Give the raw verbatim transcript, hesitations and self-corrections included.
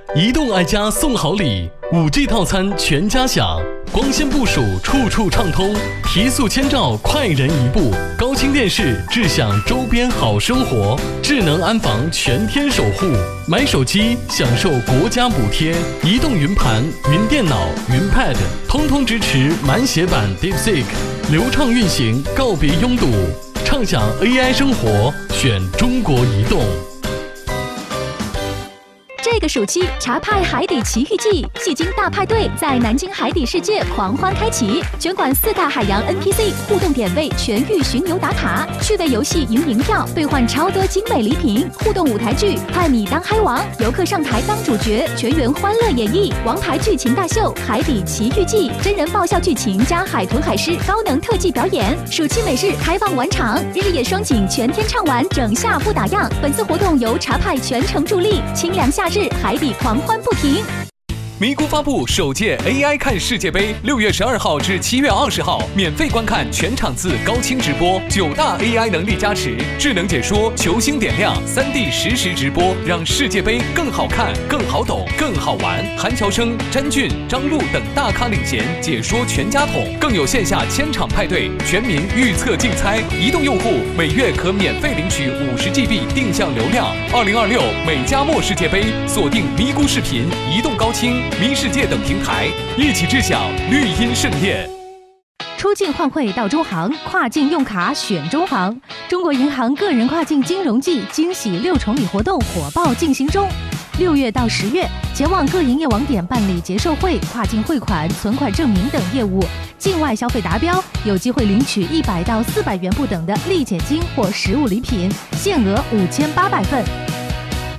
移动爱家送好礼， 五 G 套餐全家享，光纤部署处处畅通，提速千兆快人一步。高清电视智享周边好生活，智能安防全天守护。买手机享受国家补贴，移动云盘、云电脑、云 Pad 通通支持满血版 DeepSeek， 流畅运行，告别拥堵，畅享 A I 生活，选中国移动。 这个暑期，茶派海底奇遇记戏精大派对在南京海底世界狂欢开启，全馆四大海洋 N P C 互动点位全域巡游打卡，趣味游戏赢银票，兑换超多精美礼品，互动舞台剧派米当嗨王，游客上台当主角，全员欢乐演绎王牌剧情大秀《海底奇遇记》，真人爆笑剧情加海豚海狮高能特技表演。暑期美式开放玩场，日野双井全天畅玩，整下不打烊。本次活动由茶派全程助力，清凉夏日。 海底狂欢不停！ 咪咕发布首届 A I 看世界杯，六月十二号至七月二十号，免费观看全场次高清直播，九大 A I 能力加持，智能解说，球星点亮，三 D 实时直播，让世界杯更好看、更好懂、更好玩。韩乔生、詹俊、张璐等大咖领衔，解说全家桶，更有线下千场派对，全民预测竞猜。移动用户每月可免费领取五十 G B 定向流量。二零二六美加墨世界杯，锁定咪咕视频、移动高清。 咪世界等平台一起智享绿茵盛宴。 出境换汇到中行，跨境用卡选中行。中国银行个人跨境金融季惊喜六重礼活动火爆进行中。六月到十月，前往各营业网点办理结售汇、跨境汇款、存款证明等业务，境外消费达标，有机会领取一百到四百元不等的立减金或实物礼品，限额五千八百份。